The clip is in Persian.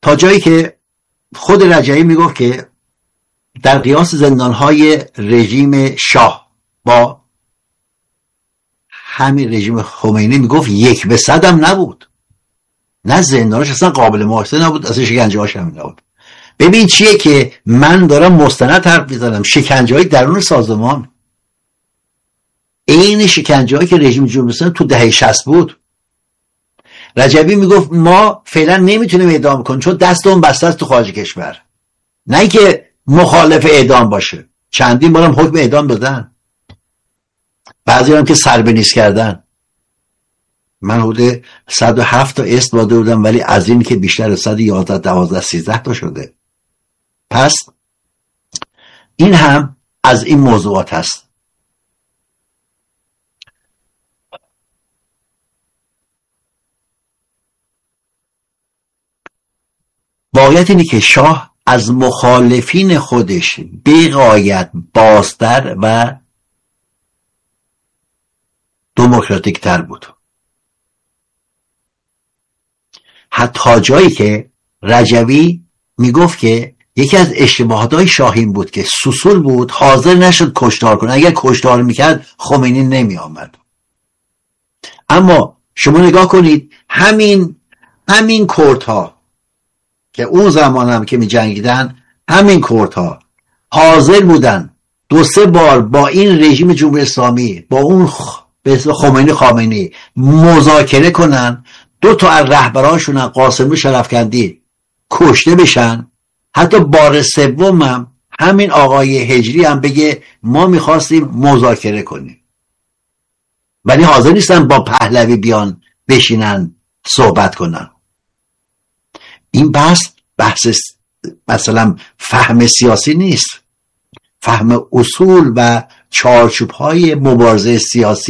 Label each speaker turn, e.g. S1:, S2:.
S1: تا جایی که خود رجبی میگفت که در قیاس زندانهای رژیم شاه با همین رژیم خمینی میگفت 1/100 هم نبود. نه زندانش اصلا قابل مقایسه نبود، اصلا شکنجه هاش هم نبود. ببین چیه که من دارم مستند حرف میزنم، شکنجه های درون سازمان، این شکنجه هایی که رژیم جمهوری اسلامی تو دهه 60 بود. رجبی میگفت ما فعلا نمیتونیم اعدام کنیم چون دستمون بسته است تو خارج کشور، نه که مخالف اعدام باشه. چندین بارم حکم اعدام دادن، بعضی هم که سر به نیست کردن. من حدود 107 تا اسم داده بودم، ولی از این که بیشتر 111 12 13 تا شده. پس این هم از این موضوعات هست. واقعیت اینه که شاه از مخالفین خودش به غایت بازتر و دموکراتیک تر بود، حتی جایی که رجبی میگفت که یکی از اشتباهات شاهین بود که سوسول بود، حاضر نشد کشتار کنه. اگر کشتار میکرد خمینی نمی آمد. اما شما نگاه کنید همین کردها که اون زمان هم که می جنگیدن، همین کردها حاضر بودن 2-3 بار با این رژیم جمهوری اسلامی، با اون به اسم خمینی مذاکره کنن. 2 تا از رهبرانشون، قاسمی شرفکندی، کشته بشن. حتی بار سوم هم همین آقای هجری هم بگه ما میخواستیم مذاکره کنیم، ولی حاضر نیستن با پهلوی بیان بشینن صحبت کنن. این بحث مثلا فهم سیاسی نیست، فهم اصول و چارچوب‌های مبارزه سیاسی